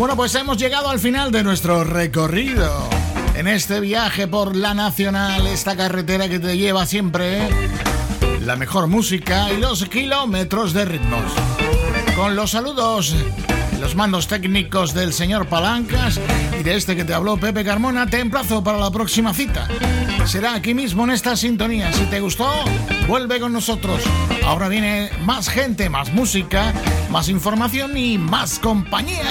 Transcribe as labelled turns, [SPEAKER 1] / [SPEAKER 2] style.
[SPEAKER 1] Bueno, pues hemos llegado al final de nuestro recorrido en este viaje por la Nacional, esta carretera que te lleva siempre la mejor música y los kilómetros de ritmos. Con los saludos, los mandos técnicos del señor Palancas y de este que te habló, Pepe Carmona, te emplazo para la próxima cita. Será aquí mismo en esta sintonía. Si te gustó, vuelve con nosotros. Ahora viene más gente, más música, más información y más compañía.